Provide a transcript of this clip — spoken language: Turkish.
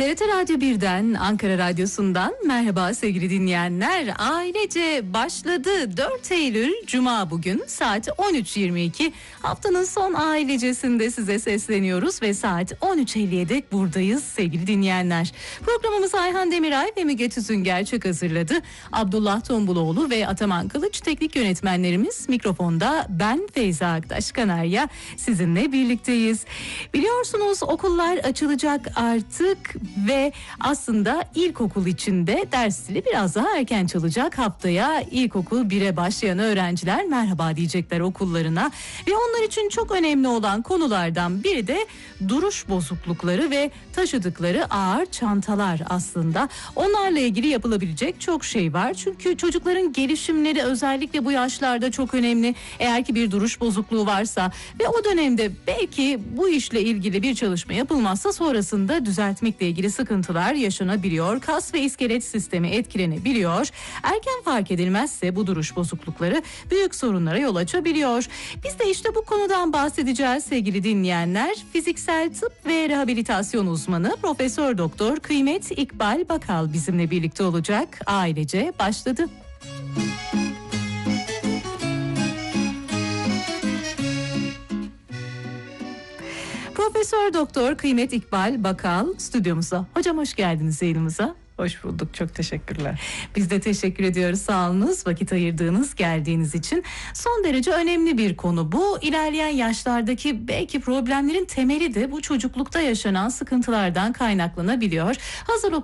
TRT Radyo 1'den, Ankara Radyosu'ndan merhaba sevgili dinleyenler. Ailece başladı. 4 Eylül Cuma bugün saat 13.22. Haftanın son ailecesinde size sesleniyoruz ve saat 13.50'ye dek buradayız sevgili dinleyenler. Programımızı Ayhan Demiray ve Müge Tüzün Gerçek hazırladı. Abdullah Tombuloğlu ve Ataman Kılıç teknik yönetmenlerimiz. Mikrofonda ben Feyza Aktaş Kanarya sizinle birlikteyiz. Biliyorsunuz okullar açılacak artık ve aslında ilkokul içinde ders zili biraz daha erken çalacak. Haftaya ilkokul 1'e başlayan öğrenciler merhaba diyecekler okullarına ve onlar için çok önemli olan konulardan biri de duruş bozuklukları ve taşıdıkları ağır çantalar aslında. Onlarla ilgili yapılabilecek çok şey var. Çünkü çocukların gelişimleri özellikle bu yaşlarda çok önemli. Eğer ki bir duruş bozukluğu varsa ve o dönemde belki bu işle ilgili bir çalışma yapılmazsa sonrasında düzeltmekle ilgili sıkıntılar yaşanabiliyor. Kas ve iskelet sistemi etkilenebiliyor. Erken fark edilmezse bu duruş bozuklukları büyük sorunlara yol açabiliyor. Biz de işte bu konudan bahsedeceğiz sevgili dinleyenler. Fiziksel tıp ve rehabilitasyon uzmanı Profesör Doktor Kıymet İkbal Bakal bizimle birlikte olacak. Ailece başladı. Profesör Doktor Kıymet İkbal Bakal stüdyomuza. Hocam hoş geldiniz yayınımıza. Hoş bulduk. Çok teşekkürler. Biz de teşekkür ediyoruz. Sağ olunuz. Vakit ayırdığınız, geldiğiniz için. Son derece önemli bir konu bu. İlerleyen yaşlardaki belki problemlerin temeli de bu çocuklukta yaşanan sıkıntılardan kaynaklanabiliyor. Hazır